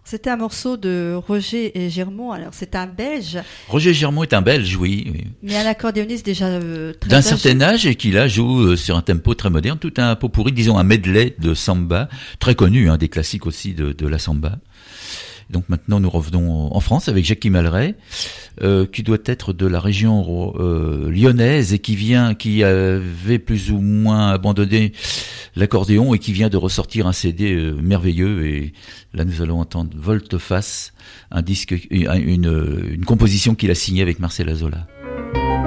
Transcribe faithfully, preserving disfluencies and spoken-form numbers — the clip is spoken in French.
C'était un morceau de Roger et Germont. Alors, c'est un Belge. Roger Germont est un Belge, oui. oui. Mais un accordéoniste déjà euh, très d'un âgé. certain âge et qui là joue euh, sur un tempo très moderne, tout un pot pourri, disons un medley de samba, très connu, hein, des classiques aussi de, de la samba. Donc maintenant nous revenons en France avec Jackie Malray, euh, qui doit être de la région euh, lyonnaise et qui vient, qui avait plus ou moins abandonné l'accordéon et qui vient de ressortir un C D euh, merveilleux. Et là nous allons entendre Volte-Face, un disque, une, une, une composition qu'il a signée avec Marcel Azola.